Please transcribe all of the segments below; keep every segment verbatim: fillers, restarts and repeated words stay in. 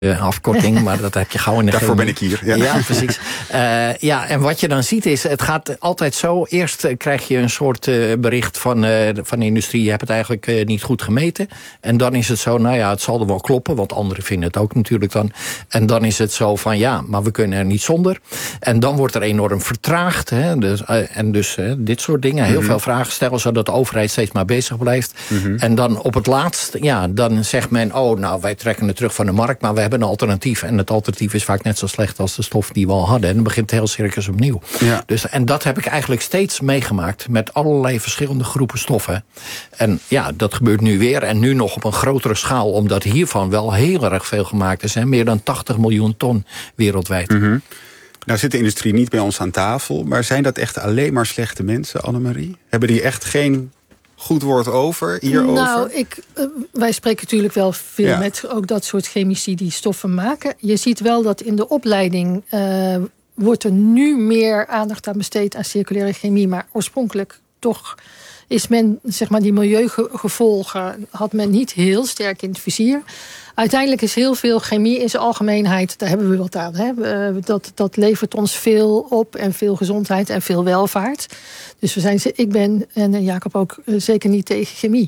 Uh, afkorting, maar dat heb je gauw in de Daarvoor chemie. ben ik hier. Ja, ja precies. Uh, ja, en wat je dan ziet is, het gaat altijd zo. Eerst uh, krijg je een soort uh, bericht van, uh, van de industrie, je hebt het eigenlijk uh, niet goed gemeten. En dan is het zo, nou ja, het zal er wel kloppen, want anderen vinden het ook natuurlijk dan. En dan is het zo van, ja, maar we kunnen er niet zonder. En dan wordt er enorm vertraagd. Hè, dus, uh, en dus uh, dit soort dingen, heel mm-hmm. veel vragen stellen, zodat de overheid steeds maar bezig blijft. Mm-hmm. En dan op het laatst, ja, dan zegt men, oh, nou, wij trekken het terug van de markt, maar we hebben een alternatief. En het alternatief is vaak net zo slecht als de stof die we al hadden. En dan begint het heel circus opnieuw. Ja. Dus, en dat heb ik eigenlijk steeds meegemaakt met allerlei verschillende groepen stoffen. En ja, dat gebeurt nu weer. En nu nog op een grotere schaal, omdat hiervan wel heel erg veel gemaakt is. Hè? Meer dan tachtig miljoen ton wereldwijd. Mm-hmm. Nou zit de industrie niet bij ons aan tafel. Maar zijn dat echt alleen maar slechte mensen, Annemarie? Hebben die echt geen goed woord over hierover? Nou, ik, uh, wij spreken natuurlijk wel veel ja. met ook dat soort chemici die stoffen maken. Je ziet wel dat in de opleiding uh, wordt er nu meer aandacht aan besteed aan circulaire chemie. Maar oorspronkelijk toch is men, zeg maar, die milieugevolgen had men niet heel sterk in het vizier. Uiteindelijk is heel veel chemie in zijn algemeenheid, daar hebben we wat aan. Hè? Dat, dat levert ons veel op en veel gezondheid en veel welvaart. Dus we zijn, ik ben, en Jacob ook, zeker niet tegen chemie.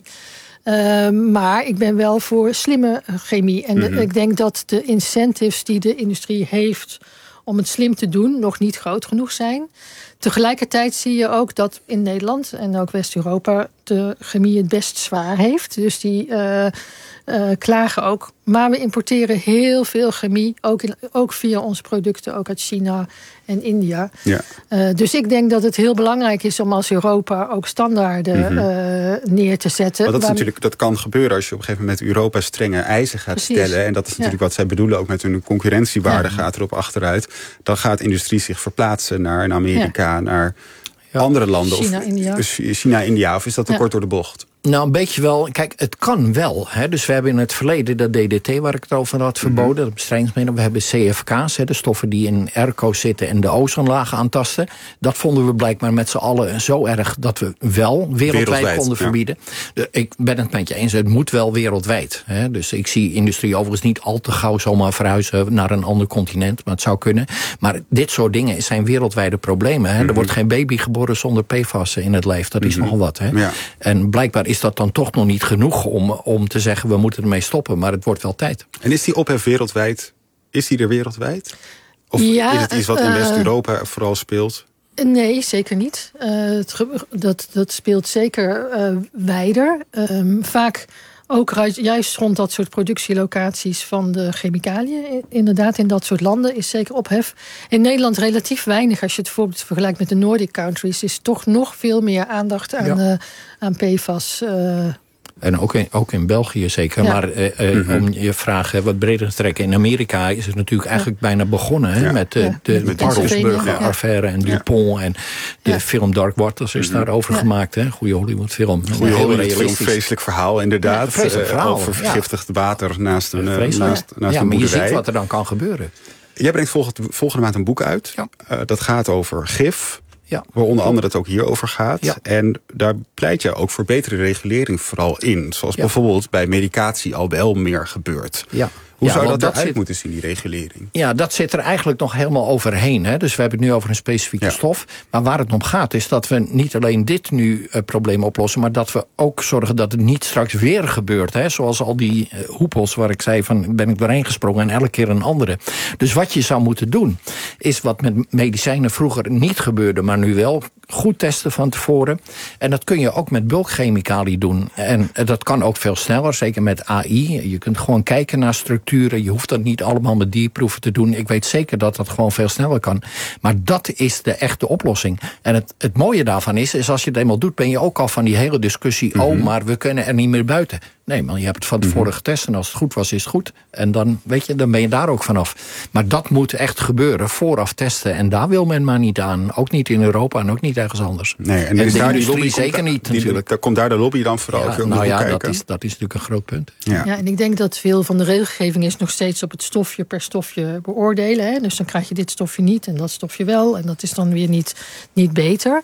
Uh, maar ik ben wel voor slimme chemie. En mm-hmm. de, ik denk dat de incentives die de industrie heeft om het slim te doen nog niet groot genoeg zijn. Tegelijkertijd zie je ook dat in Nederland en ook West-Europa de chemie het best zwaar heeft. Dus die uh, uh, klagen ook. Maar we importeren heel veel chemie, ook, in, ook via onze producten, ook uit China en India. Ja. Uh, dus ik denk dat het heel belangrijk is om als Europa ook standaarden mm-hmm. uh, neer te zetten. Maar dat, is natuurlijk, dat kan gebeuren als je op een gegeven moment Europa strenge eisen gaat Precies. stellen. En dat is natuurlijk ja. wat zij bedoelen, ook met hun concurrentiewaarde ja. gaat erop achteruit. Dan gaat industrie zich verplaatsen naar Amerika, ja. naar ja. andere landen. China, of India. China, India. Of is dat te ja. kort door de bocht? Nou, een beetje wel. Kijk, het kan wel. Hè. Dus we hebben in het verleden dat D D T, waar ik het over had, verboden. Mm-hmm. Dat bestrijdingsmiddel. We hebben C F K's, hè, de stoffen die in airco's zitten en de ozonlaag aantasten. Dat vonden we blijkbaar met z'n allen zo erg dat we wel wereldwijd, wereldwijd konden ja. verbieden. De, ik ben het met je eens, het moet wel wereldwijd. Hè. Dus ik zie industrie overigens niet al te gauw zomaar verhuizen naar een ander continent. Maar het zou kunnen. Maar dit soort dingen zijn wereldwijde problemen. Hè. Mm-hmm. Er wordt geen baby geboren zonder P F A S'en in het lijf. Dat is mm-hmm. nogal wat. Hè. Ja. En blijkbaar is dat dan toch nog niet genoeg om, om te zeggen, we moeten ermee stoppen. Maar het wordt wel tijd. En is die ophef wereldwijd, is die er wereldwijd? Of ja, is het iets wat in uh, West-Europa vooral speelt? Nee, zeker niet. Uh, het, dat, dat speelt zeker uh, wijder. Um, vaak ook juist rond dat soort productielocaties van de chemicaliën. Inderdaad, in dat soort landen is zeker ophef. In Nederland relatief weinig. Als je het bijvoorbeeld vergelijkt met de Nordic countries, is toch nog veel meer aandacht aan, ja. uh, aan P F A S. Uh, En ook in, ook in België zeker. Ja. Maar uh, uh, mm-hmm. om je vraag wat breder te trekken. In Amerika is het natuurlijk eigenlijk ja. bijna begonnen. Hè, ja. Met uh, ja. de, de Parkesburger-affaire ja. en Dupont. Ja. En de ja. film Dark Waters is mm-hmm. daarover ja. gemaakt. Hè. Goede Hollywood-film. Goede Hollywood-film. Vreselijk verhaal inderdaad. Ja, vreselijk verhaal. Uh, over vergiftigd ja. water naast een, uh, naast, naast ja, een maar je ziet wat er dan kan gebeuren. Jij brengt volgende, volgende maand een boek uit. Ja. Uh, dat gaat over gif. Ja. Waar onder andere het ook hier over gaat. Ja. En daar pleit je ook voor betere regulering vooral in. Zoals ja. bijvoorbeeld bij medicatie al wel meer gebeurt. Ja. Hoe ja, zou dat, dat eruit zit, moeten zien, die regulering? Ja, dat zit er eigenlijk nog helemaal overheen. Hè? Dus we hebben het nu over een specifieke ja. stof. Maar waar het om gaat is dat we niet alleen dit nu uh, probleem oplossen, maar dat we ook zorgen dat het niet straks weer gebeurt. Hè? Zoals al die uh, hoepels waar ik zei van ben ik doorheen gesprongen en elke keer een andere. Dus wat je zou moeten doen is wat met medicijnen vroeger niet gebeurde, maar nu wel. Goed testen van tevoren. En dat kun je ook met bulkchemicaliën doen. En dat kan ook veel sneller, zeker met A I. Je kunt gewoon kijken naar structuren. Je hoeft dat niet allemaal met dierproeven te doen. Ik weet zeker dat dat gewoon veel sneller kan. Maar dat is de echte oplossing. En het, het mooie daarvan is, is als je het eenmaal doet, ben je ook al van die hele discussie, mm-hmm. oh, maar we kunnen er niet meer buiten. Nee, man, je hebt het van tevoren mm-hmm. getest en als het goed was, is het goed. En dan, weet je, dan ben je daar ook vanaf. Maar dat moet echt gebeuren, vooraf testen. En daar wil men maar niet aan. Ook niet in Europa en ook niet ergens anders. Nee, en, en de industrie lobby zeker niet, die, natuurlijk. Daar komt daar de lobby dan vooral ja, ook nou ja, kijken. dat is, dat is natuurlijk een groot punt. Ja. ja, en ik denk dat veel van de regelgeving is nog steeds op het stofje per stofje beoordelen. Hè? Dus dan krijg je dit stofje niet en dat stofje wel. En dat is dan weer niet, niet beter.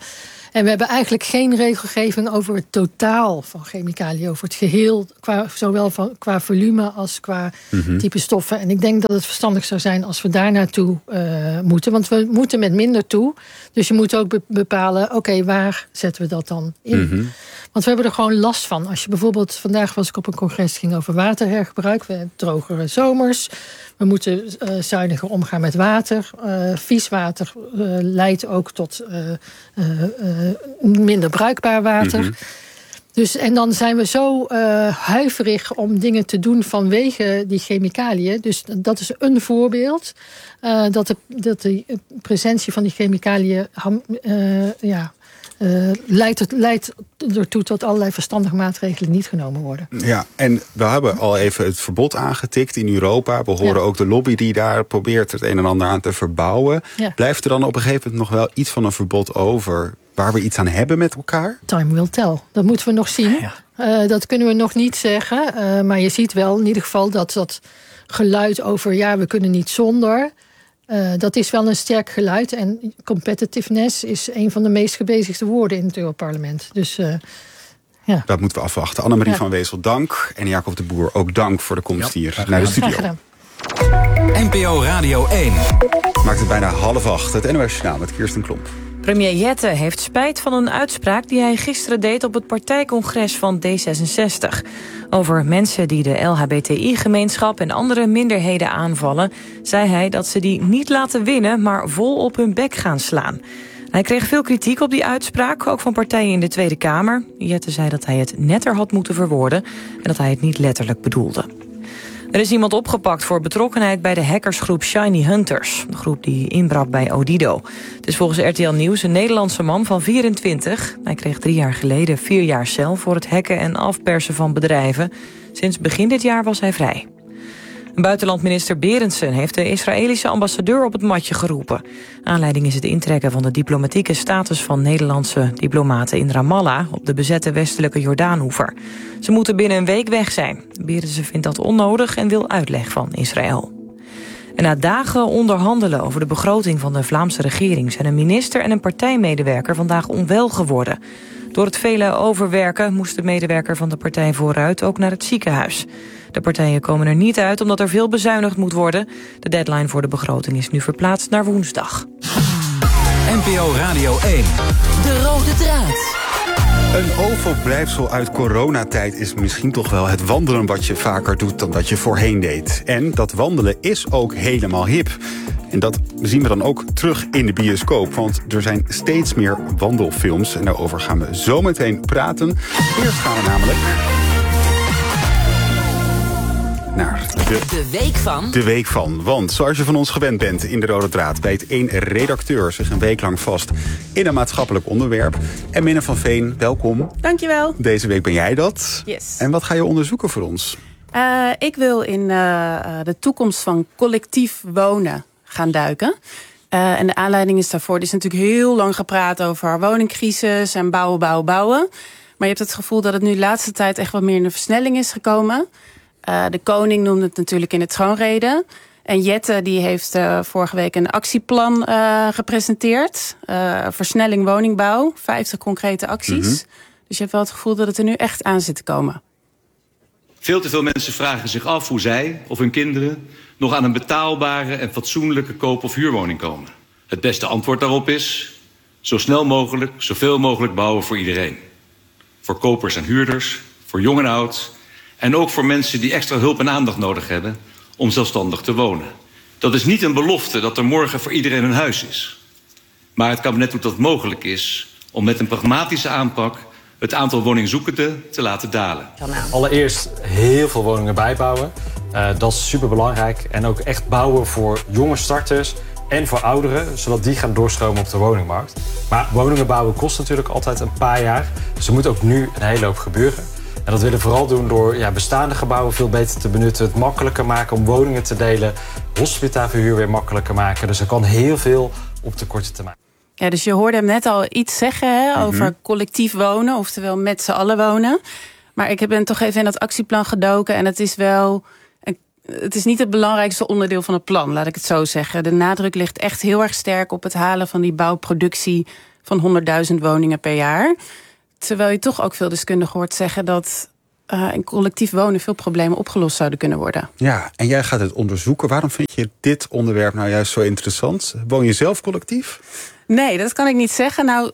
En we hebben eigenlijk geen regelgeving over het totaal van chemicaliën. Over het geheel, qua, zowel van, qua volume als qua mm-hmm. type stoffen. En ik denk dat het verstandig zou zijn als we daar naartoe uh, moeten. Want we moeten met minder toe. Dus je moet ook be- bepalen, oké, okay, waar zetten we dat dan in? Mm-hmm. Want we hebben er gewoon last van. Als je bijvoorbeeld, vandaag was ik op een congres, ging over waterhergebruik. We hebben drogere zomers. We moeten uh, zuiniger omgaan met water. Uh, vies water uh, leidt ook tot uh, uh, uh, minder bruikbaar water. Mm-hmm. Dus, en dan zijn we zo uh, huiverig om dingen te doen vanwege die chemicaliën. Dus dat is een voorbeeld. Uh, dat, de, dat de presentie van die chemicaliën uh, ja, uh, leidt, het, leidt ertoe tot allerlei verstandige maatregelen niet genomen worden. Ja, en we hebben al even het verbod aangetikt in Europa. We horen ja. ook de lobby die daar probeert het een en ander aan te verbouwen. Ja. Blijft er dan op een gegeven moment nog wel iets van een verbod over waar we iets aan hebben met elkaar? Time will tell. Dat moeten we nog zien. Ja. Uh, dat kunnen we nog niet zeggen. Uh, maar je ziet wel in ieder geval dat dat geluid over ja, we kunnen niet zonder. Uh, dat is wel een sterk geluid. En competitiveness is een van de meest gebezigde woorden in het Europarlement. Dus uh, ja. Dat moeten we afwachten. Annemarie ja. van Wezel, dank. En Jacob de Boer, ook dank voor de komst ja, hier naar de studio. N P O Radio één. Maakt het bijna half acht. Het N O S Journaal met Kirsten Klomp. Premier Jette heeft spijt van een uitspraak die hij gisteren deed op het partijcongres van D zesenzestig. Over mensen die de L H B T I-gemeenschap en andere minderheden aanvallen, zei hij dat ze die niet laten winnen, maar vol op hun bek gaan slaan. Hij kreeg veel kritiek op die uitspraak, ook van partijen in de Tweede Kamer. Jette zei dat hij het netter had moeten verwoorden en dat hij het niet letterlijk bedoelde. Er is iemand opgepakt voor betrokkenheid bij de hackersgroep Shiny Hunters. De groep die inbrak bij Odido. Het is volgens R T L Nieuws een Nederlandse man van vierentwintig. Hij kreeg drie jaar geleden vier jaar cel voor het hacken en afpersen van bedrijven. Sinds begin dit jaar was hij vrij. Buitenlandminister Berendsen heeft de Israëlische ambassadeur op het matje geroepen. Aanleiding is het intrekken van de diplomatieke status van Nederlandse diplomaten in Ramallah op de bezette westelijke Jordaanoever. Ze moeten binnen een week weg zijn. Berendsen vindt dat onnodig en wil uitleg van Israël. En na dagen onderhandelen over de begroting van de Vlaamse regering zijn een minister en een partijmedewerker vandaag onwel geworden. Door het vele overwerken moest de medewerker van de partij vooruit ook naar het ziekenhuis. De partijen komen er niet uit omdat er veel bezuinigd moet worden. De deadline voor de begroting is nu verplaatst naar woensdag. N P O Radio één. De rode draad. Een overblijfsel uit coronatijd is misschien toch wel het wandelen wat je vaker doet dan dat je voorheen deed. En dat wandelen is ook helemaal hip. En dat zien we dan ook terug in de bioscoop, want er zijn steeds meer wandelfilms. En daarover gaan we zo meteen praten. Eerst gaan we namelijk naar de, de week van. De week van. Want zoals je van ons gewend bent in de Rode Draad, bijt één redacteur zich een week lang vast in een maatschappelijk onderwerp. En Minne van Veen, welkom. Dankjewel. Deze week ben jij dat. Yes. En wat ga je onderzoeken voor ons? Uh, ik wil in uh, de toekomst van collectief wonen gaan duiken. Uh, en de aanleiding is daarvoor, er is natuurlijk heel lang gepraat over woningcrisis en bouwen, bouwen, bouwen. Maar je hebt het gevoel dat het nu de laatste tijd echt wat meer in een versnelling is gekomen. Uh, de koning noemde het natuurlijk in het troonrede. En Jette die heeft uh, vorige week een actieplan uh, gepresenteerd. Uh, versnelling woningbouw, vijftig concrete acties. Mm-hmm. Dus je hebt wel het gevoel dat het er nu echt aan zit te komen. Veel te veel mensen vragen zich af hoe zij of hun kinderen nog aan een betaalbare en fatsoenlijke koop- of huurwoning komen. Het beste antwoord daarop is zo snel mogelijk, zoveel mogelijk bouwen voor iedereen. Voor kopers en huurders, voor jong en oud en ook voor mensen die extra hulp en aandacht nodig hebben om zelfstandig te wonen. Dat is niet een belofte dat er morgen voor iedereen een huis is. Maar het kabinet doet dat het mogelijk is om met een pragmatische aanpak het aantal woningzoekenden te laten dalen. Allereerst heel veel woningen bijbouwen. Uh, dat is superbelangrijk. En ook echt bouwen voor jonge starters en voor ouderen, zodat die gaan doorstromen op de woningmarkt. Maar woningen bouwen kost natuurlijk altijd een paar jaar. Dus er moet ook nu een hele hoop gebeuren. En dat willen we vooral doen door ja, bestaande gebouwen veel beter te benutten. Het makkelijker maken om woningen te delen. Hospitaalverhuur weer makkelijker maken. Dus er kan heel veel op de korte termijn. Ja, dus je hoorde hem net al iets zeggen hè, mm-hmm. over collectief wonen, oftewel met z'n allen wonen. Maar ik ben toch even in dat actieplan gedoken en het is wel, het is niet het belangrijkste onderdeel van het plan, laat ik het zo zeggen. De nadruk ligt echt heel erg sterk op het halen van die bouwproductie van honderdduizend woningen per jaar. Terwijl je toch ook veel deskundigen hoort zeggen dat uh, in collectief wonen veel problemen opgelost zouden kunnen worden. Ja, en jij gaat het onderzoeken. Waarom vind je dit onderwerp nou juist zo interessant? Woon je zelf collectief? Nee, dat kan ik niet zeggen. Nou,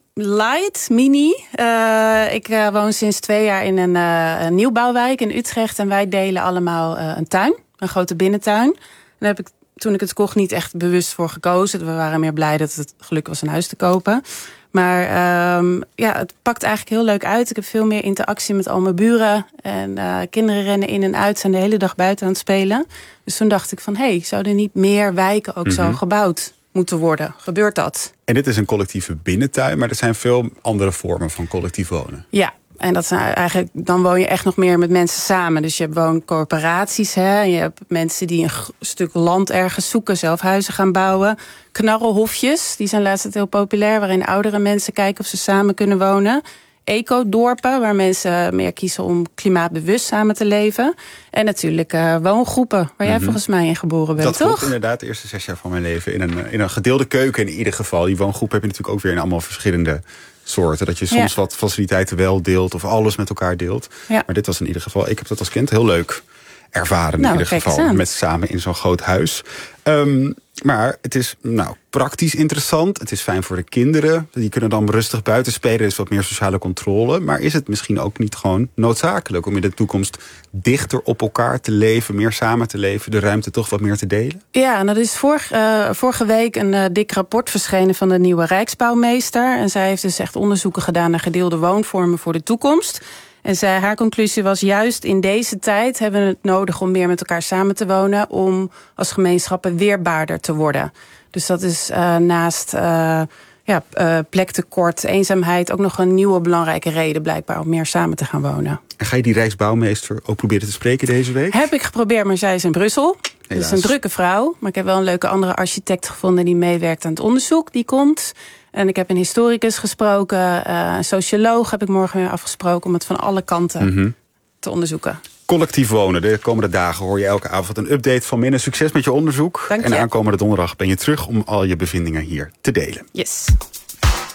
light, mini. Uh, ik uh, woon sinds twee jaar in een, uh, een nieuwbouwwijk in Utrecht. En wij delen allemaal uh, een tuin, een grote binnentuin. En daar heb ik, toen ik het kocht, niet echt bewust voor gekozen. We waren meer blij dat het geluk was een huis te kopen. Maar um, ja, het pakt eigenlijk heel leuk uit. Ik heb veel meer interactie met al mijn buren. En uh, kinderen rennen in en uit, zijn de hele dag buiten aan het spelen. Dus toen dacht ik van, hé, hey, zouden niet meer wijken ook mm-hmm. zo gebouwd moeten worden? Gebeurt dat? En dit is een collectieve binnentuin, maar er zijn veel andere vormen van collectief wonen. Ja, en dat zijn eigenlijk, dan woon je echt nog meer met mensen samen. Dus je hebt wooncorporaties, hè, en je hebt mensen die een g- stuk land ergens zoeken, zelf huizen gaan bouwen. Knarrelhofjes, die zijn laatst heel populair, waarin oudere mensen kijken of ze samen kunnen wonen. Ecodorpen, waar mensen meer kiezen om klimaatbewust samen te leven. En natuurlijk uh, woongroepen, waar jij mm-hmm. volgens mij in geboren bent, dat toch? Dat klopt inderdaad, de eerste zes jaar van mijn leven in een, in een gedeelde keuken in ieder geval. Die woongroep heb je natuurlijk ook weer in allemaal verschillende soorten. Dat je soms ja. wat faciliteiten wel deelt of alles met elkaar deelt. Ja. Maar dit was in ieder geval, ik heb dat als kind heel leuk ervaren nou, in ieder geval. Met samen in zo'n groot huis. Um, maar het is nou praktisch interessant. Het is fijn voor de kinderen. Die kunnen dan rustig buiten spelen. Er is wat meer sociale controle. Maar is het misschien ook niet gewoon noodzakelijk om in de toekomst dichter op elkaar te leven, meer samen te leven, de ruimte toch wat meer te delen? Ja, en dat is vorig, uh, vorige week een uh, dik rapport verschenen van de nieuwe Rijksbouwmeester. En zij heeft dus echt onderzoeken gedaan naar gedeelde woonvormen voor de toekomst. En zij, haar conclusie was, juist in deze tijd hebben we het nodig om meer met elkaar samen te wonen, om als gemeenschappen weerbaarder te worden. Dus dat is uh, naast uh, ja, uh, plektekort, eenzaamheid ook nog een nieuwe belangrijke reden blijkbaar om meer samen te gaan wonen. En ga je die Rijksbouwmeester ook proberen te spreken deze week? Heb ik geprobeerd, maar zij is in Brussel. Helaas. Dus een drukke vrouw. Maar ik heb wel een leuke andere architect gevonden die meewerkt aan het onderzoek. Die komt. En ik heb een historicus gesproken. Uh, een socioloog heb ik morgen weer afgesproken om het van alle kanten mm-hmm. te onderzoeken. Collectief wonen. De komende dagen hoor je elke avond een update van Minne. Succes met je onderzoek. Dank je. En aankomende donderdag ben je terug om al je bevindingen hier te delen. Yes.